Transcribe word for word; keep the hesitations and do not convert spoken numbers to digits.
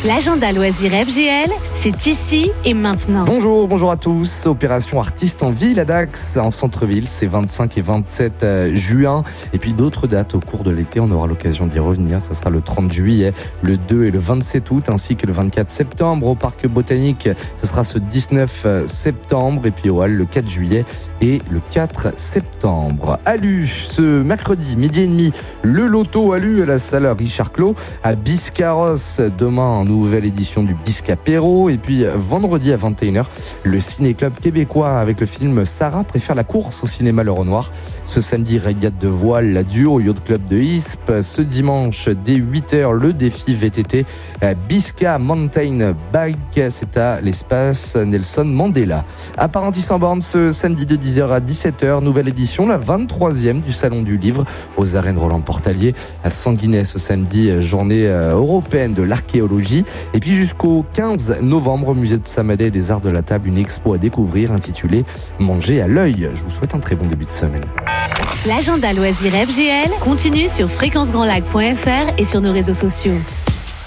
L'agenda loisirs F G L, c'est ici et maintenant. Bonjour, bonjour à tous. Opération Artistes en ville à Dax, en centre-ville, c'est vingt-cinq et vingt-sept juin. Et puis d'autres dates au cours de l'été, on aura l'occasion d'y revenir. Ça sera le trente juillet, le deux et le vingt-sept août, ainsi que le vingt-quatre septembre au Parc Botanique. Ce sera ce dix-neuf septembre. Et puis au Hall, le quatre juillet et le quatre septembre. À Lu, ce mercredi, midi et demi, le loto à Lu à la salle Richard Clos. À Biscarrosse, demain, nouvelle édition du Biscapéro. Et puis vendredi à vingt et une heures, le Ciné-Club québécois avec le film Sarah préfère la course au cinéma Le Renoir. Ce samedi, régate de voile, la Duo au Yacht Club de Isp. Ce dimanche, dès huit heures, le défi V T T à Bisca Mountain Bike. C'est à l'espace Nelson Mandela. À Parentis-en-Born, ce samedi de dix heures à dix-sept heures, nouvelle édition, la vingt-troisième du Salon du Livre aux arènes Roland-Portalier. À Sanguinet, ce samedi, journée européenne de l'archéologie. Et puis jusqu'au quinze novembre, au musée de Samadé et des Arts de la Table, une expo à découvrir intitulée Manger à l'œil. Je vous souhaite un très bon début de semaine. L'agenda loisirs F G L continue sur fréquence grand lac point f r et sur nos réseaux sociaux.